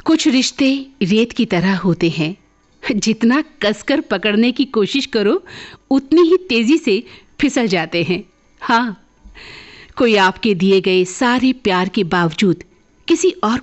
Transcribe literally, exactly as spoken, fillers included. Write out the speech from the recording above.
कुछ रिश्ते रेत की तरह होते हैं, जितना कसकर पकड़ने की कोशिश करो उतनी ही तेजी से फिसल जाते हैं। हाँ, कोई आपके दिए गए सारे प्यार के बावजूद किसी और